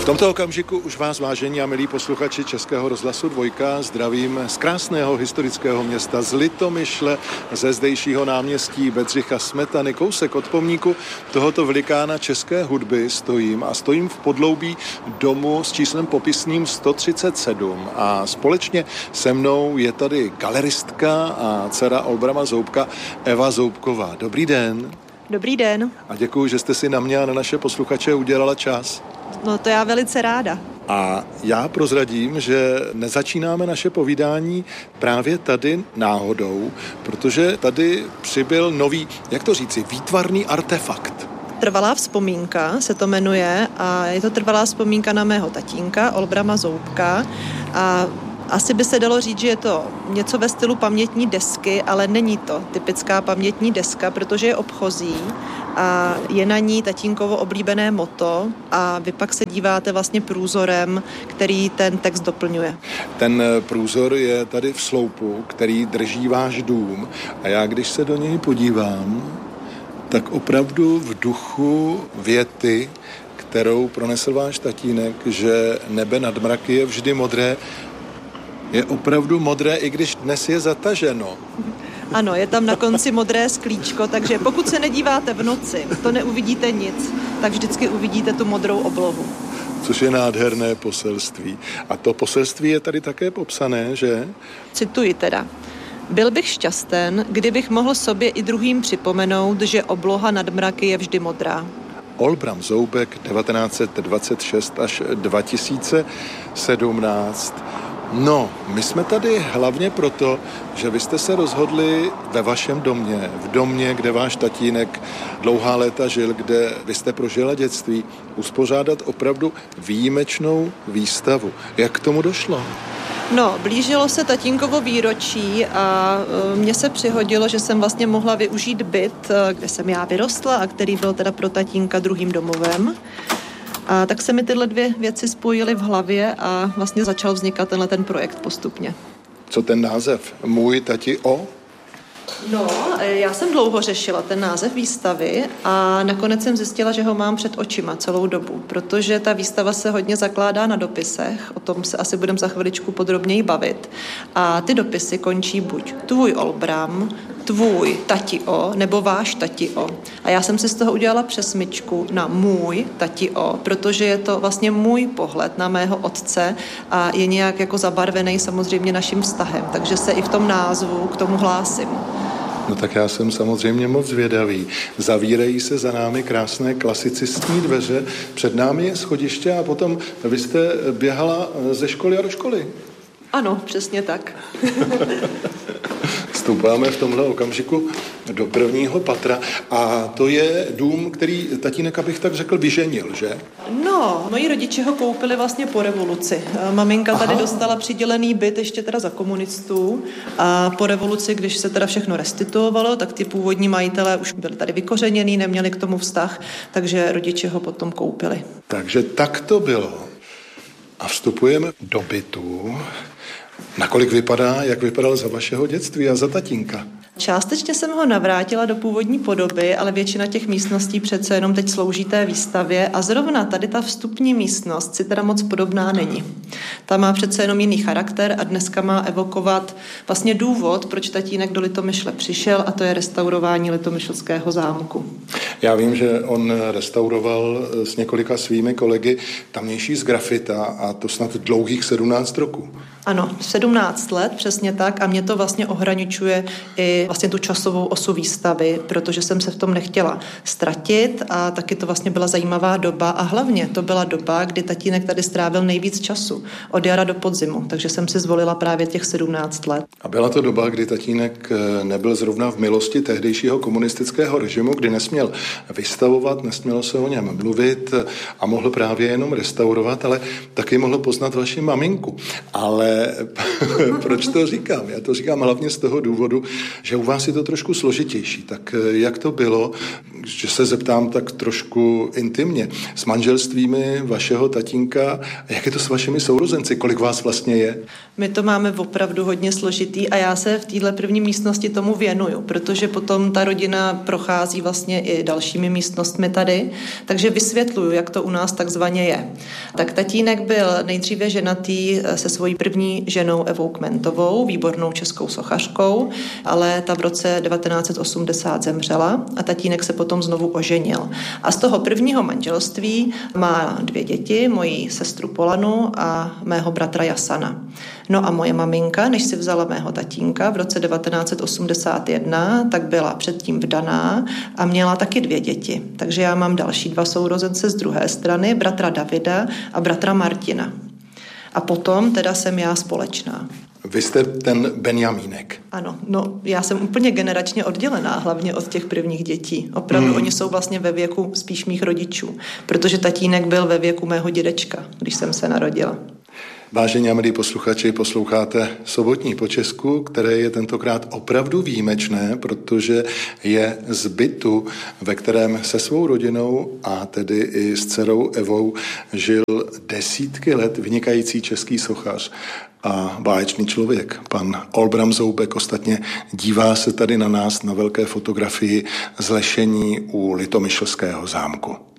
V tomto okamžiku už vás, vážení a milí posluchači Českého rozhlasu Dvojka, zdravím z krásného historického města, z Litomyšle, ze zdejšího náměstí Bedřicha Smetany. Kousek od pomníku tohoto velikána české hudby stojím v podloubí domu s číslem popisným 137 a společně se mnou je tady galeristka a dcera Olbrama Zoubka Eva Zoubková. Dobrý den. Dobrý den. A děkuji, že jste si na mě a na naše posluchače udělala čas. No to já velice ráda. A já prozradím, že nezačínáme naše povídání právě tady náhodou, protože tady přibyl nový, jak to říci, výtvarný artefakt. Trvalá vzpomínka se to jmenuje a je to trvalá vzpomínka na mého tatínka Olbrama Zoubka a asi by se dalo říct, že je to něco ve stylu pamětní desky, ale není to typická pamětní deska, protože je obchozí a je na ní tatínkovo oblíbené motto a vy pak se díváte vlastně průzorem, který ten text doplňuje. Ten průzor je tady v sloupu, který drží váš dům a já, když se do něj podívám, tak opravdu v duchu věty, kterou pronesl váš tatínek, že nebe nad mraky je vždy modré, je opravdu modré, i když dnes je zataženo. Ano, je tam na konci modré sklíčko, takže pokud se nedíváte v noci, to neuvidíte nic, tak vždycky uvidíte tu modrou oblohu. Což je nádherné poselství. A to poselství je tady také popsané, že? Cituji teda. Byl bych šťasten, kdybych mohl sobě i druhým připomenout, že obloha nad mraky je vždy modrá. Olbram Zoubek 1926 až 2017. No, my jsme tady hlavně proto, že vy jste se rozhodli ve vašem domě, v domě, kde váš tatínek dlouhá léta žil, kde vy jste prožila dětství, uspořádat opravdu výjimečnou výstavu. Jak k tomu došlo? No, blížilo se tatínkovo výročí a mně se přihodilo, že jsem vlastně mohla využít byt, kde jsem já vyrostla a který byl teda pro tatínka druhým domovem. A tak se mi tyhle dvě věci spojily v hlavě a vlastně začal vznikat ten projekt postupně. Co ten název? Můj tati o? No, já jsem dlouho řešila ten název výstavy a nakonec jsem zjistila, že ho mám před očima celou dobu, protože ta výstava se hodně zakládá na dopisech, o tom se asi budeme za chviličku podrobněji bavit. A ty dopisy končí buď tvůj Olbram, tvůj tati o, nebo váš tati o. A já jsem si z toho udělala přesmyčku na můj tati o, protože je to vlastně můj pohled na mého otce a je nějak jako zabarvený samozřejmě naším vztahem, takže se i v tom názvu k tomu hlásím. No tak já jsem samozřejmě moc zvědavý. Zavírají se za námi krásné klasicistní dveře, před námi je schodiště a potom vy jste běhala ze školy a do školy. Ano, přesně tak. Vstoupáme v tomhle okamžiku do prvního patra a to je dům, který tatínek, abych tak řekl, vyženil, že? No, moji rodiče ho koupili vlastně po revoluci. Maminka tady dostala přidělený byt ještě teda za komunistů a po revoluci, když se teda všechno restituovalo, tak ty původní majitelé už byli tady vykořeněný, neměli k tomu vztah, takže rodiče ho potom koupili. Takže tak to bylo. A vstupujeme do bytu. Nakolik vypadá, jak vypadal za vašeho dětství a za tatínka? Částečně jsem ho navrátila do původní podoby, ale většina těch místností přece jenom teď slouží té výstavě a zrovna tady ta vstupní místnost si teda moc podobná není. Ta má přece jenom jiný charakter a dneska má evokovat vlastně důvod, proč tatínek do Litomyšle přišel, a to je restaurování Litomyšlského zámku. Já vím, že on restauroval s několika svými kolegy tamnější z grafita a to snad dlouhých 17 roků. Ano, 17 let, přesně tak, a mě to vlastně ohraničuje i vlastně tu časovou osu výstavy, protože jsem se v tom nechtěla ztratit a taky to vlastně byla zajímavá doba a hlavně to byla doba, kdy tatínek tady strávil nejvíc času, od jara do podzimu, takže jsem si zvolila právě těch 17 let. A byla to doba, kdy tatínek nebyl zrovna v milosti tehdejšího komunistického režimu, kdy nesměl vystavovat, nesmělo se o něm mluvit a mohl právě jenom restaurovat, ale taky mohl poznat vaši maminku. Ale Ale proč to říkám? Já to říkám hlavně z toho důvodu, že u vás je to trošku složitější. Tak jak to bylo, že se zeptám tak trošku intimně, s manželstvími vašeho tatínka, jak je to s vašimi sourozenci? Kolik vás vlastně je? My to máme opravdu hodně složitý a já se v téhle první místnosti tomu věnuju, protože potom ta rodina prochází vlastně i dalšími místnostmi tady, takže vysvětluju, jak to u nás takzvaně je. Tak tatínek byl nejdříve ženatý se svojí první ženou Evou Kmentovou, výbornou českou sochařkou, ale ta v roce 1980 zemřela a tatínek se potom znovu oženil. A z toho prvního manželství má 2 děti, moji sestru Polanu a mého bratra Jasana. No a moje maminka, než si vzala mého tatínka v roce 1981, tak byla předtím vdaná a měla taky 2 děti. Takže já mám další 2 sourozence z druhé strany, bratra Davida a bratra Martina. A potom teda jsem já společná. Vy jste ten Benjamínek. Ano, no já jsem úplně generačně oddělená, hlavně od těch prvních dětí. Opravdu oni jsou vlastně ve věku spíš mých rodičů, protože tatínek byl ve věku mého dědečka, když jsem se narodila. Vážení a milí posluchači, posloucháte Sobotní po Česku, které je tentokrát opravdu výjimečné, protože je z bytu, ve kterém se svou rodinou a tedy i s dcerou Evou žil desítky let vynikající český sochař a báječný člověk, pan Olbram Zoubek. Ostatně dívá se tady na nás na velké fotografii z lešení u Litomyšlského zámku.